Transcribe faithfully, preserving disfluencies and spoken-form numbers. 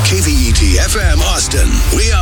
K V E T F M Austin. We